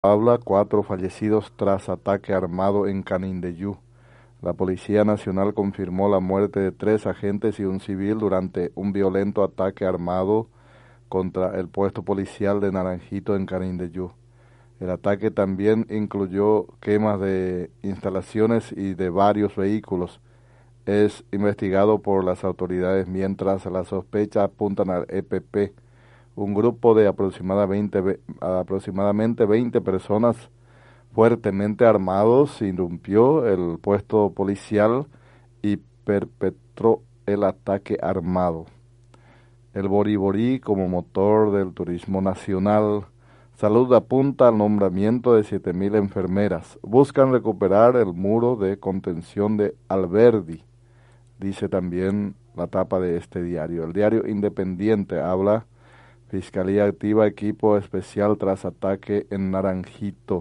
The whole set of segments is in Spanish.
habla 4 fallecidos tras ataque armado en Canindeyú. La Policía Nacional confirmó la muerte de 3 agentes y un civil durante un violento ataque armado contra el puesto policial de Naranjito en Canindeyú. El ataque también incluyó quemas de instalaciones y de varios vehículos. Es investigado por las autoridades mientras las sospechas apuntan al EPP. Un grupo de aproximadamente 20 personas fuertemente armados irrumpió el puesto policial y perpetró el ataque armado. El Boriborí como motor del turismo nacional. Salud apunta al nombramiento de 7.000 enfermeras. Buscan recuperar el muro de contención de Alberdi, dice también la tapa de este diario. El diario Independiente habla: Fiscalía activa equipo especial tras ataque en Naranjito.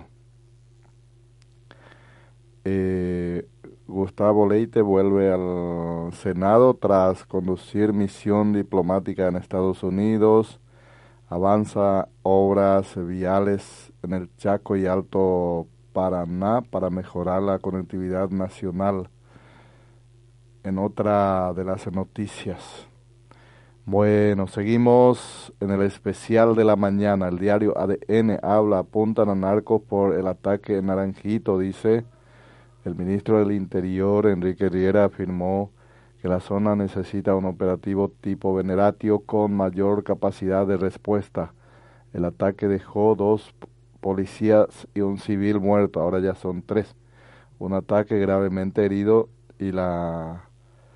Gustavo Leite vuelve al Senado tras conducir misión diplomática en Estados Unidos. Avanza obras viales en el Chaco y Alto Paraná para mejorar la conectividad nacional. En otra de las noticias. Bueno, seguimos en el especial de la mañana. El diario ADN habla: apuntan a narcos por el ataque en Naranjito, dice. El ministro del Interior, Enrique Riera, afirmó que la zona necesita un operativo tipo Veneratio con mayor capacidad de respuesta. El ataque dejó 2 policías y un civil muerto, ahora ya son 3. Un ataque gravemente herido y la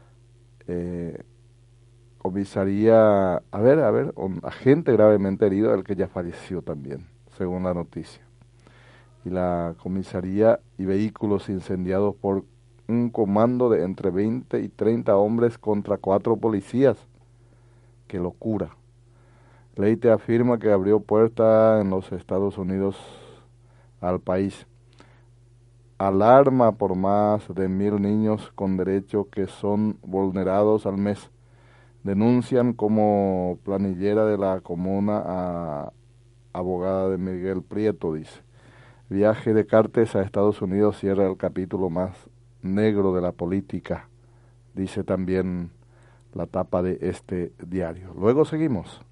comisaría, un agente gravemente herido, el que ya falleció también, según la noticia. Y la comisaría y vehículos incendiados por un comando de entre 20 y 30 hombres contra 4 policías. ¡Qué locura! Leite afirma que abrió puerta en los Estados Unidos al país. Alarma por más de 1.000 niños con derecho que son vulnerados al mes. Denuncian como planillera de la comuna a abogada de Miguel Prieto, dice. Viaje de Cartes a Estados Unidos cierra el capítulo más negro de la política, dice también la tapa de este diario. Luego seguimos.